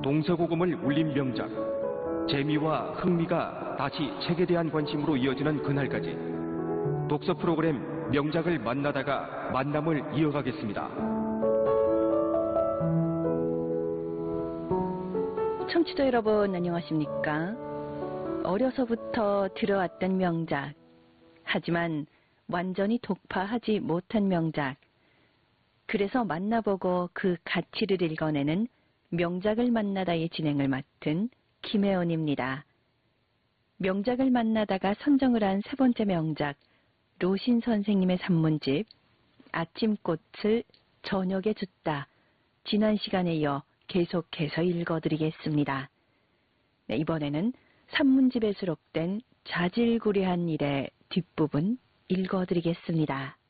동서고금을 울린 명작, 재미와 흥미가 다시 책에 대한 관심으로 이어지는 그날까지 독서 프로그램 명작을 만나다가 만남을 이어가겠습니다. 청취자 여러분 안녕하십니까? 어려서부터 들어왔던 명작, 하지만 완전히 독파하지 못한 명작, 그래서 만나보고 그 가치를 읽어내는 명작을 만나다의 진행을 맡은 김혜원입니다. 명작을 만나다가 선정을 한 세 번째 명작, 로신 선생님의 산문집 아침꽃을 저녁에 줍다, 지난 시간에 이어 계속해서 읽어드리겠습니다. 네, 이번에는 산문집에 수록된 자질구레한 일의 뒷부분 읽어드리겠습니다.